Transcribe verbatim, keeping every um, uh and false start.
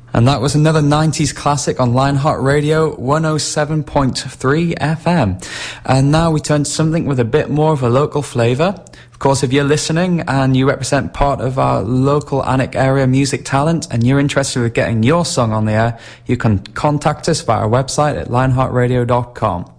And that was another nineties classic on Lionheart Radio one oh seven point three F M. And now we turn to something with a bit more of a local flavour. Of course, if you're listening and you represent part of our local Alnwick area music talent and you're interested in getting your song on the air, you can contact us via our website at lionheart radio dot com.